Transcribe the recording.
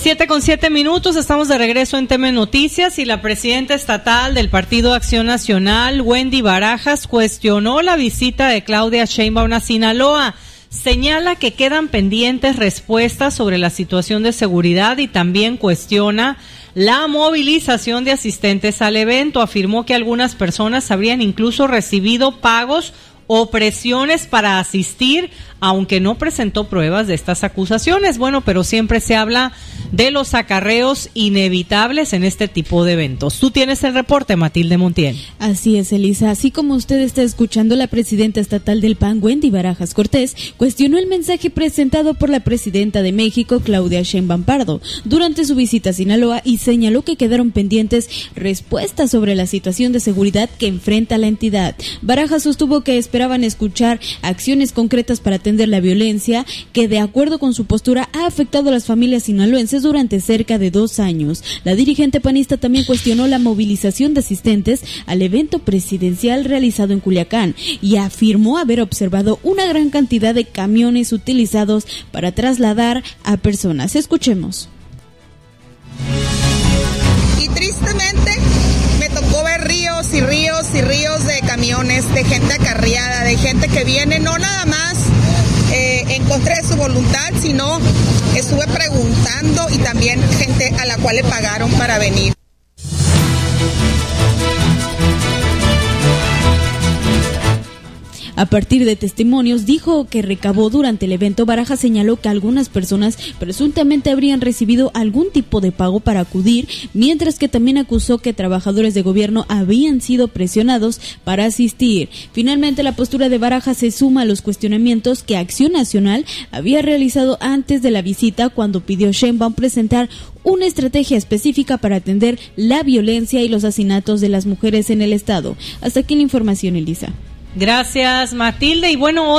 7:07, estamos de regreso en TM Noticias y la presidenta estatal del Partido Acción Nacional, Wendy Barajas, cuestionó la visita de Claudia Sheinbaum a Sinaloa. Señala que quedan pendientes respuestas sobre la situación de seguridad y también cuestiona la movilización de asistentes al evento. Afirmó que algunas personas habrían incluso recibido pagos o presiones para asistir, aunque no presentó pruebas de estas acusaciones. Bueno, pero siempre se habla de los acarreos inevitables en este tipo de eventos. Tú tienes el reporte, Matilde Montiel. Así es, Elisa. Así como usted está escuchando, la presidenta estatal del PAN, Wendy Barajas Cortés, cuestionó el mensaje presentado por la presidenta de México, Claudia Sheinbaum Pardo, durante su visita a Sinaloa, y señaló que quedaron pendientes respuestas sobre la situación de seguridad que enfrenta la entidad. Barajas sostuvo que esperaban escuchar acciones concretas para atender la violencia que, de acuerdo con su postura, ha afectado a las familias sinaloenses durante cerca de 2 años. La dirigente panista también cuestionó la movilización de asistentes al evento presidencial realizado en Culiacán y afirmó haber observado una gran cantidad de camiones utilizados para trasladar a personas. Escuchemos. Y tristemente me tocó ver ríos y ríos y ríos de camiones, de gente acarreada, de gente que viene no nada más en contra de su voluntad, sino estuve preguntando, y también gente a la cual le pagaron para venir. A partir de testimonios, dijo que recabó durante el evento. Barajas señaló que algunas personas presuntamente habrían recibido algún tipo de pago para acudir, mientras que también acusó que trabajadores de gobierno habían sido presionados para asistir. Finalmente, la postura de Barajas se suma a los cuestionamientos que Acción Nacional había realizado antes de la visita, cuando pidió a Sheinbaum presentar una estrategia específica para atender la violencia y los asesinatos de las mujeres en el estado. Hasta aquí la información, Elisa. Gracias, Matilde. Y bueno,